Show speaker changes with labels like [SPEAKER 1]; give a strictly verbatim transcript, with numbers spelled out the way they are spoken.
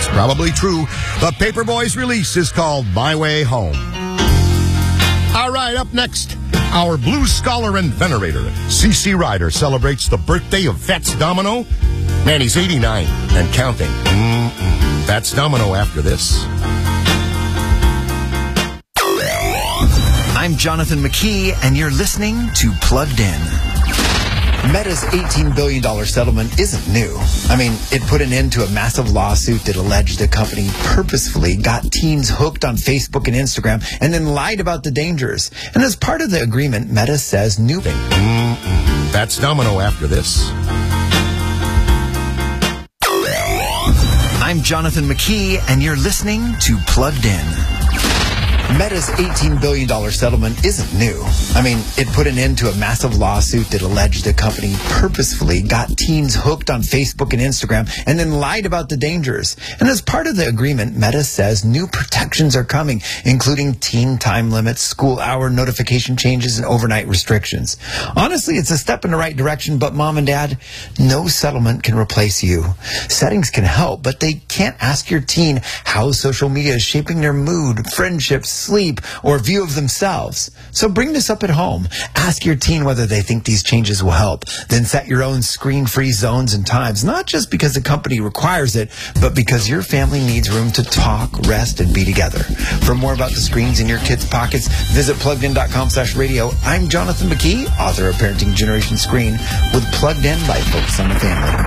[SPEAKER 1] probably true. The Paperboys release is called My Way Home. All right, up next, our blues scholar and venerator, C C Ryder, celebrates the birthday of Fats Domino. Man, he's eighty-nine and counting. Mm-mm. Fats Domino after this.
[SPEAKER 2] I'm Jonathan McKee, and you're listening to Plugged In. Meta's eighteen billion dollars settlement isn't new. I mean, it put an end to a massive lawsuit that alleged the company purposefully got teens hooked on Facebook and Instagram and then lied about the dangers. And as part of the agreement, Meta says new...
[SPEAKER 1] Mm-mm. That's Domino after this.
[SPEAKER 2] I'm Jonathan McKee, and you're listening to Plugged In. Meta's eighteen billion dollars settlement isn't new. I mean, it put an end to a massive lawsuit that alleged the company purposefully got teens hooked on Facebook and Instagram and then lied about the dangers. And as part of the agreement, Meta says new protections are coming, including teen time limits, school hour notification changes, and overnight restrictions. Honestly, it's a step in the right direction, but mom and dad, no settlement can replace you. Settings can help, but they can't ask your teen how social media is shaping their mood, friendships, sleep, or view of themselves. So bring this up at home. Ask your teen whether they think these changes will help. Then set your own screen-free zones and times, not just because the company requires it, but because your family needs room to talk, rest, and be together. For more about the screens in your kids' pockets, visit pluggedin.com slash radio. I'm Jonathan McKee, author of Parenting Generation Screen, with Plugged In by Focus on the Family.